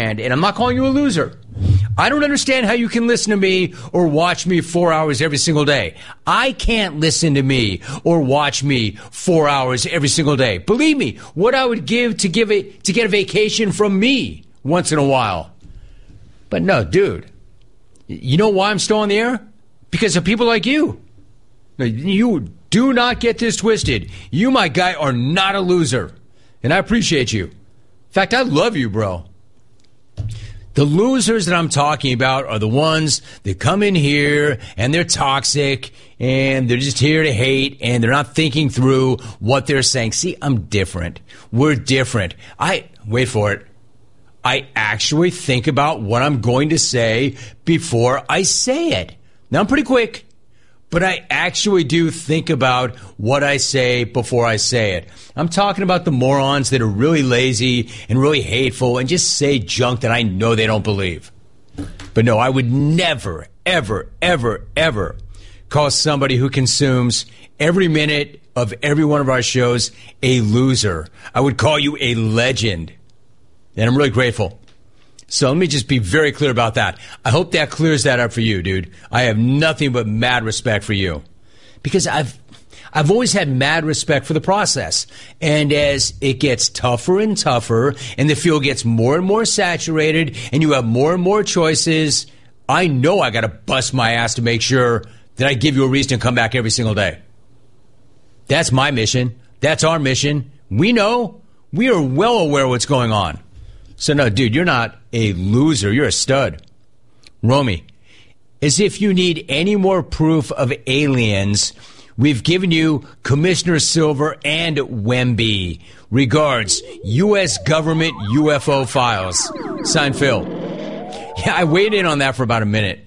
understand, and I'm not calling you a loser, I don't understand how you can listen to me or watch me 4 hours every single day. I can't listen to me or watch me 4 hours every single day. Believe me, what I would give to get a vacation from me once in a while. But no, dude, you know why I'm still on the air? Because of people like you. You do not get this twisted. You, my guy, are not a loser. And I appreciate you. In fact, I love you, bro. The losers that I'm talking about are the ones that come in here and they're toxic and they're just here to hate and they're not thinking through what they're saying. See, I'm different. We're different. Wait for it. I actually think about what I'm going to say before I say it. Now, I'm pretty quick, but I actually do think about what I say before I say it. I'm talking about the morons that are really lazy and really hateful and just say junk that I know they don't believe. But no, I would never, ever, ever, ever call somebody who consumes every minute of every one of our shows a loser. I would call you a legend. And I'm really grateful. So let me just be very clear about that. I hope that clears that up for you, dude. I have nothing but mad respect for you. Because I've always had mad respect for the process. And as it gets tougher and tougher, and the field gets more and more saturated, and you have more and more choices, I know I got to bust my ass to make sure that I give you a reason to come back every single day. That's my mission. That's our mission. We know. We are well aware of what's going on. So, no, dude, you're not a loser. You're a stud. Romy, as if you need any more proof of aliens, we've given you Commissioner Silver and Wemby. Regards, U.S. government UFO files. Signed, Phil. Yeah, I weighed in on that for about a minute.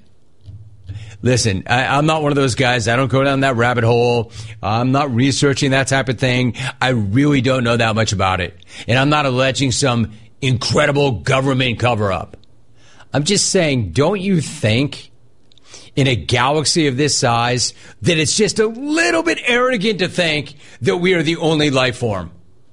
Listen, I'm not one of those guys. I don't go down that rabbit hole. I'm not researching that type of thing. I really don't know that much about it. And I'm not alleging some incredible government cover-up. I'm just saying, don't you think in a galaxy of this size that it's just a little bit arrogant to think that we are the only life form?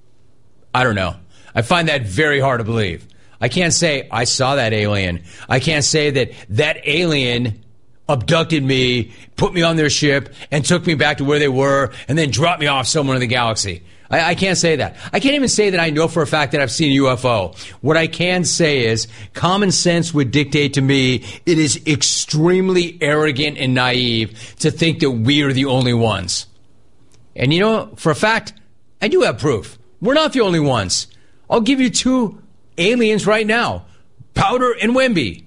I don't know. I find that very hard to believe. I can't say I saw that alien. I can't say that that alien abducted me, put me on their ship, and took me back to where they were, and then dropped me off somewhere in the galaxy. I can't say that. I can't even say that I know for a fact that I've seen a UFO. What I can say is common sense would dictate to me it is extremely arrogant and naive to think that we are the only ones. And you know, for a fact, I do have proof. We're not the only ones. I'll give you two aliens right now, Powder and Wemby.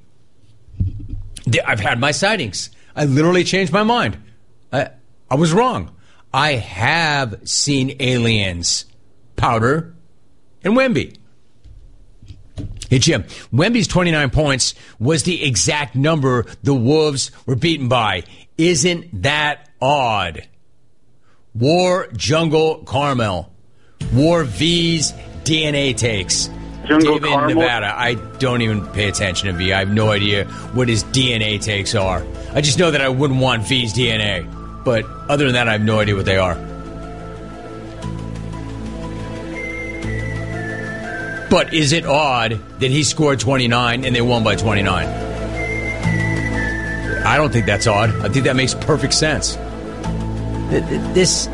I've had my sightings. I literally changed my mind. I was wrong. I have seen aliens, Powder and Wemby. Hey, Jim, Wemby's 29 points was the exact number the Wolves were beaten by. Isn't that odd? War Jungle Carmel. War V's DNA takes. Jungle David Carmel. in Nevada. I don't even pay attention to V. I have no idea what his DNA takes are. I just know that I wouldn't want V's DNA. But other than that, I have no idea what they are. But is it odd that he scored 29 and they won by 29? I don't think that's odd. I think that makes perfect sense. This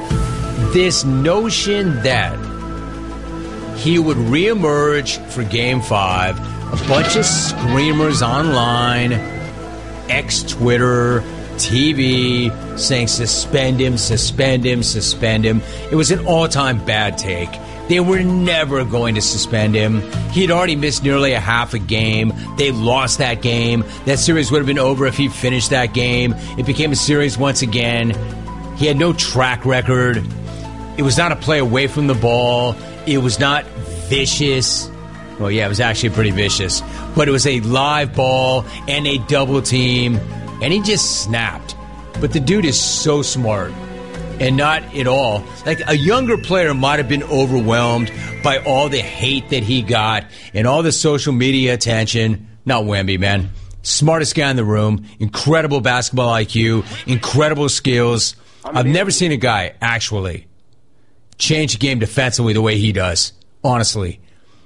notion that he would reemerge for Game 5, a bunch of screamers online, ex-Twitter, TV, saying suspend him, suspend him, suspend him. It was an all-time bad take. They were never going to suspend him. He'd already missed nearly a half a game. They lost that game. That series would have been over if he finished that game. It became a series once again. He had no track record. It was not a play away from the ball. It was not vicious. Well, yeah, it was actually pretty vicious. But it was a live ball and a double team. And he just snapped. But the dude is so smart. And not at all. Like, a younger player might have been overwhelmed by all the hate that he got and all the social media attention. Not Wemby, man. Smartest guy in the room. Incredible basketball IQ. Incredible skills. I've never seen a guy, actually, change the game defensively the way he does. Honestly.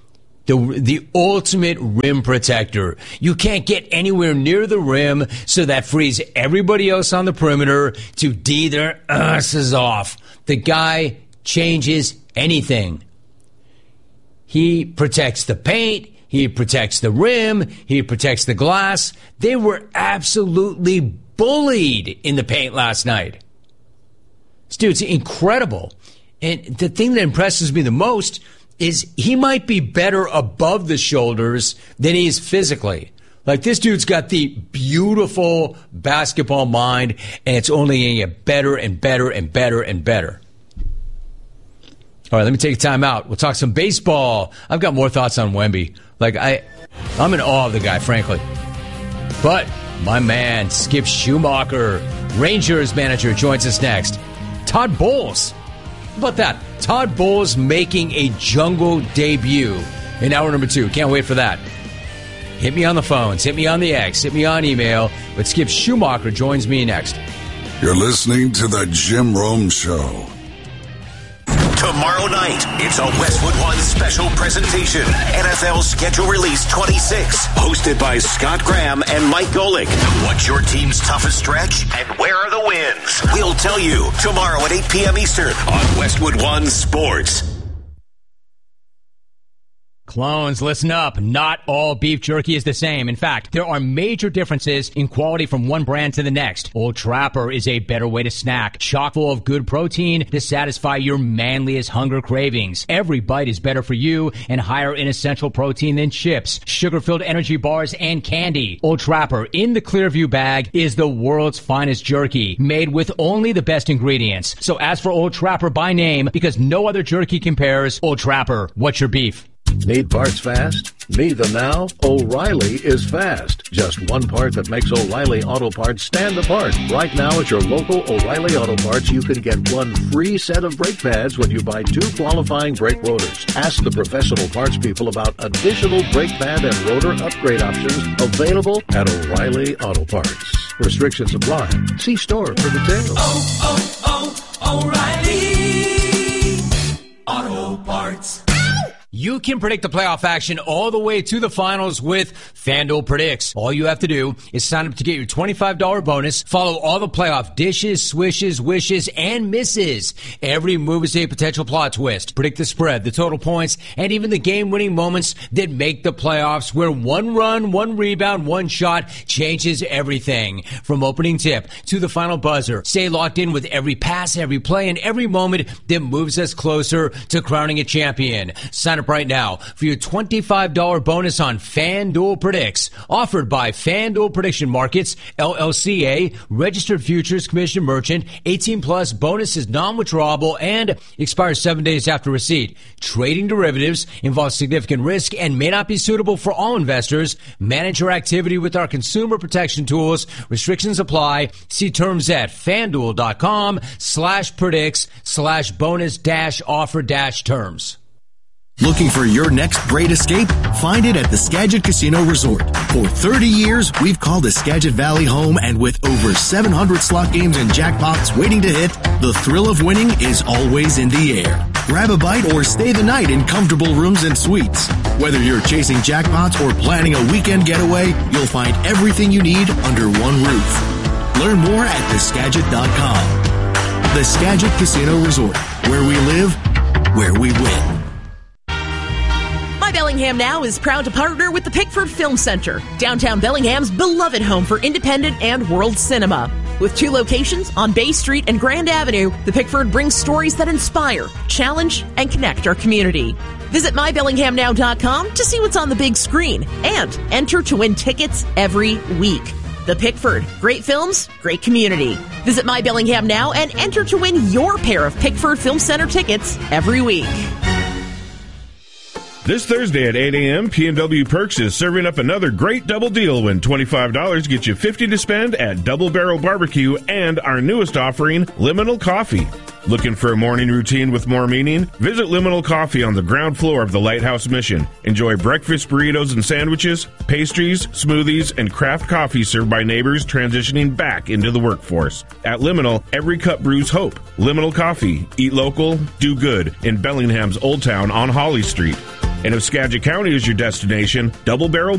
The ultimate rim protector. You can't get anywhere near the rim, so that frees everybody else on the perimeter to D their asses off. The guy changes anything. He protects the paint. He protects the rim. He protects the glass. They were absolutely bullied in the paint last night. This dude's incredible. And the thing that impresses me the most is he might be better above the shoulders than he is physically. Like, this dude's got the beautiful basketball mind, and it's only going to get better and better and better and better. All right, let me take a time out. We'll talk some baseball. I've got more thoughts on Wemby. Like, I'm in awe of the guy, frankly. But my man, Skip Schumacher, Rangers manager, joins us next. Todd Bowles. How about that? Todd Bowles making a jungle debut in hour number 2. Can't wait for that. Hit me on the phones. Hit me on the X. Hit me on email. But Skip Schumacher joins me next. You're listening to The Jim Rome Show. Tomorrow night, it's a Westwood One special presentation. NFL Schedule Release 26. Hosted by Scott Graham and Mike Golick. What's your team's toughest stretch and where are the wins? We'll tell you tomorrow at 8 p.m. Eastern on Westwood One Sports. Clones, listen up. Not all beef jerky is the same. In fact, there are major differences in quality from one brand to the next. Old Trapper is a better way to snack, chock full of good protein to satisfy your manliest hunger cravings. Every bite is better for you and higher in essential protein than chips, sugar-filled energy bars, and candy. Old Trapper in the Clearview bag is the world's finest jerky, made with only the best ingredients. So ask for Old Trapper by name because no other jerky compares. Old Trapper, what's your beef? Need parts fast? Need them now? O'Reilly is fast. Just one part that makes O'Reilly Auto Parts stand apart. Right now at your local O'Reilly Auto Parts, you can get one free set of brake pads when you buy 2 qualifying brake rotors. Ask the professional parts people about additional brake pad and rotor upgrade options available at O'Reilly Auto Parts. Restrictions apply. See store for details. O'Reilly Auto Parts. You can predict the playoff action all the way to the finals with FanDuel Predicts. All you have to do is sign up to get your $25 bonus, follow all the playoff dishes, swishes, wishes, and misses. Every move is a potential plot twist. Predict the spread, the total points, and even the game-winning moments that make the playoffs, where one run, one rebound, one shot changes everything. From opening tip to the final buzzer, stay locked in with every pass, every play, and every moment that moves us closer to crowning a champion. Sign up right now for your $25 bonus on FanDuel Predicts, offered by FanDuel Prediction Markets, LLCA, Registered Futures Commission Merchant. 18 plus, bonus is non-withdrawable and expires 7 days after receipt. Trading derivatives involves significant risk and may not be suitable for all investors. Manage your activity with our consumer protection tools. Restrictions apply. See terms at FanDuel.com/predicts/bonus-offer-terms. Looking for your next great escape? Find it at the Skagit Casino Resort. For 30 years, we've called the Skagit Valley home, and with over 700 slot games and jackpots waiting to hit, the thrill of winning is always in the air. Grab a bite or stay the night in comfortable rooms and suites. Whether you're chasing jackpots or planning a weekend getaway, you'll find everything you need under one roof. Learn more at theskagit.com. The Skagit Casino Resort, where we live, where we win. My Bellingham Now is proud to partner with the Pickford Film Center, downtown Bellingham's beloved home for independent and world cinema. With 2 locations on Bay Street and Grand Avenue, the Pickford brings stories that inspire, challenge, and connect our community. Visit mybellinghamnow.com to see what's on the big screen and enter to win tickets every week. The Pickford. Great films, great community. Visit My Bellingham Now and enter to win your pair of Pickford Film Center tickets every week. This Thursday at 8 a.m., P&W Perks is serving up another great double deal when $25 gets you $50 to spend at Double Barrel Barbecue and our newest offering, Liminal Coffee. Looking for a morning routine with more meaning? Visit Liminal Coffee on the ground floor of the Lighthouse Mission. Enjoy breakfast burritos and sandwiches, pastries, smoothies, and craft coffee served by neighbors transitioning back into the workforce. At Liminal, every cup brews hope. Liminal Coffee. Eat local, do good in Bellingham's Old Town on Holly Street. And if Skagit County is your destination, Double Barrel